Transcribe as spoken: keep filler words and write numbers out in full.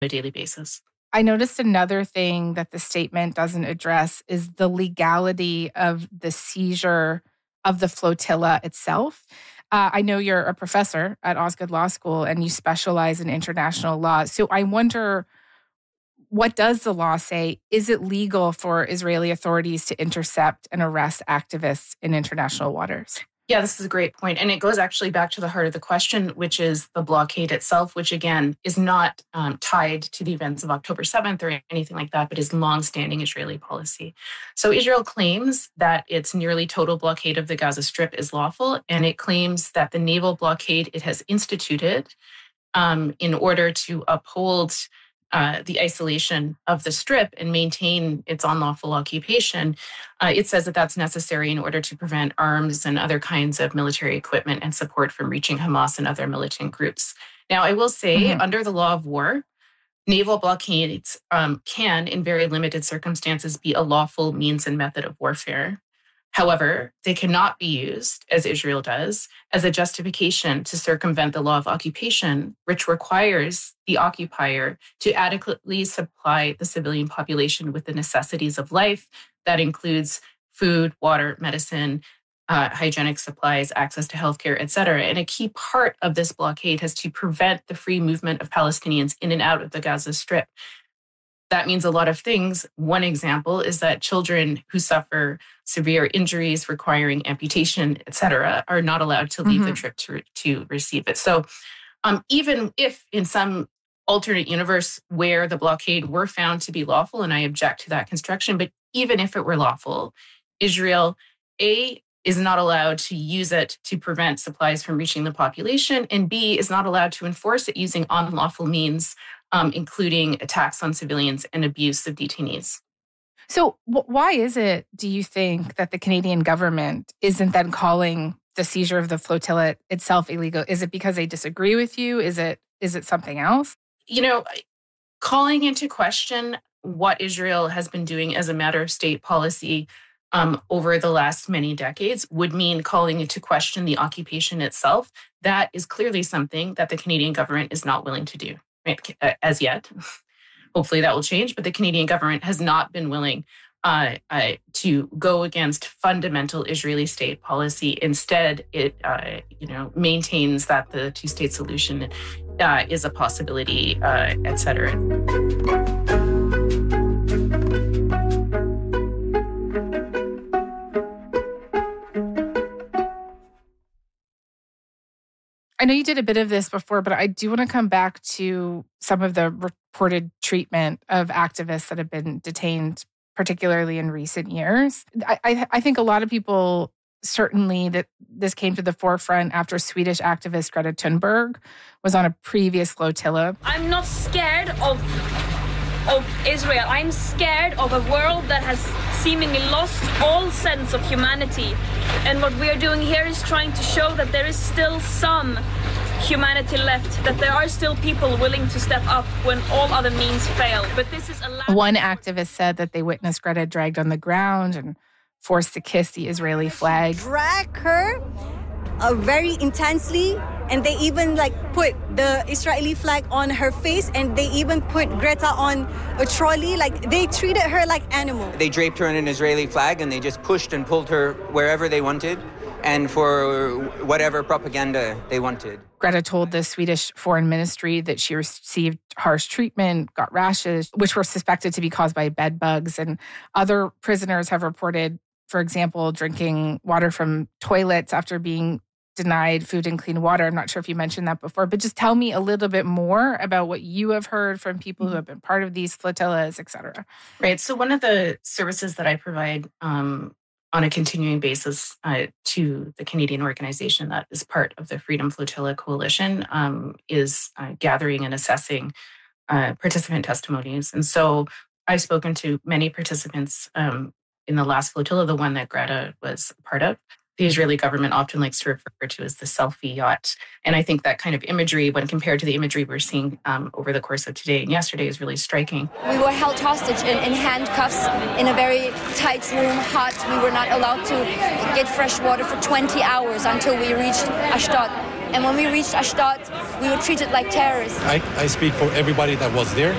a daily basis. I noticed another thing that the statement doesn't address is the legality of the seizure of the flotilla itself. Uh, I know you're a professor at Osgoode Law School and you specialize in international law. So I wonder, what does the law say? Is it legal for Israeli authorities to intercept and arrest activists in international waters? Yeah, this is a great point. And it goes actually back to the heart of the question, which is the blockade itself, which again is not um, tied to the events of October seventh or anything like that, but is longstanding Israeli policy. So Israel claims that its nearly total blockade of the Gaza Strip is lawful, and it claims that the naval blockade it has instituted um, in order to uphold Uh, the isolation of the Strip and maintain its unlawful occupation, uh, it says that that's necessary in order to prevent arms and other kinds of military equipment and support from reaching Hamas and other militant groups. Now, I will say, mm-hmm. under the law of war, naval blockades um, can, in very limited circumstances, be a lawful means and method of warfare. However, they cannot be used, as Israel does, as a justification to circumvent the law of occupation, which requires the occupier to adequately supply the civilian population with the necessities of life. That includes food, water, medicine, uh, hygienic supplies, access to healthcare, et cetera. And a key part of this blockade has to prevent the free movement of Palestinians in and out of the Gaza Strip. That means a lot of things. One example is that children who suffer severe injuries requiring amputation, et cetera, are not allowed to leave mm-hmm. the trip to, to receive it. So um, even if in some alternate universe where the blockade were found to be lawful, and I object to that construction, but even if it were lawful, Israel, A, is not allowed to use it to prevent supplies from reaching the population, and B, is not allowed to enforce it using unlawful means, Um, including attacks on civilians and abuse of detainees. So w- why is it, do you think, that the Canadian government isn't then calling the seizure of the flotilla itself illegal? Is it because they disagree with you? Is it is it something else? You know, calling into question what Israel has been doing as a matter of state policy um, over the last many decades would mean calling into question the occupation itself. That is clearly something that the Canadian government is not willing to do. Right, as yet. Hopefully that will change, but the Canadian government has not been willing uh, uh, to go against fundamental Israeli state policy. Instead, it uh, you know maintains that the two-state solution uh, is a possibility, uh, et cetera. I know you did a bit of this before, but I do want to come back to some of the reported treatment of activists that have been detained, particularly in recent years. I, I, I think a lot of people, certainly that this came to the forefront after Swedish activist Greta Thunberg was on a previous flotilla. I'm not scared of of Israel. I'm scared of a world that has seemingly lost all sense of humanity. And what we are doing here is trying to show that there is still some humanity left, that there are still people willing to step up when all other means fail. But this is a la- One activist said that they witnessed Greta dragged on the ground and forced to kiss the Israeli flag. Drag her uh, very intensely, and they even like put the Israeli flag on her face, and they even put Greta on a trolley. Like, they treated her like animal. They draped her in an Israeli flag and they just pushed and pulled her wherever they wanted and for whatever propaganda they wanted. Greta told the Swedish Foreign Ministry that she received harsh treatment, got rashes, which were suspected to be caused by bed bugs. And other prisoners have reported, for example, drinking water from toilets after being denied food and clean water. I'm not sure if you mentioned that before, but just tell me a little bit more about what you have heard from people who have been part of these flotillas, et cetera. Right. So one of the services that I provide um, on a continuing basis uh, to the Canadian organization that is part of the Freedom Flotilla Coalition um, is uh, gathering and assessing uh, participant testimonies. And so I've spoken to many participants um, in the last flotilla, the one that Greta was part of. The Israeli government often likes to refer to as the selfie yacht. And I think that kind of imagery, when compared to the imagery we're seeing um, over the course of today and yesterday, is really striking. We were held hostage in, in handcuffs in a very tight room, hot. We were not allowed to get fresh water for twenty hours until we reached Ashdod. And when we reached Ashdod, we were treated like terrorists. I, I speak for everybody that was there.